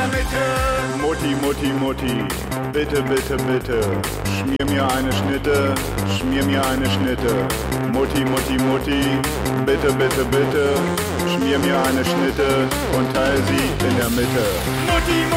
der Mitte. Mutti, Mutti, Mutti, bitte, bitte, bitte, schmier mir eine Schnitte, schmier mir eine Schnitte. Mutti, Mutti, Mutti, bitte, bitte, bitte, schmier mir eine Schnitte und teil sie in der Mitte. Mutti,